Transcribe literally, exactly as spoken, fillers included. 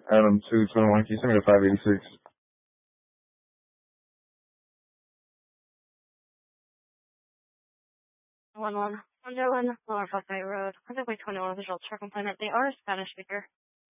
Adam two twenty-one. Can you send me to five eighty-six? one one. Wonderland, Lower Buckeye Road. Highway twenty-one visual truck complainant. They are a Spanish speaker.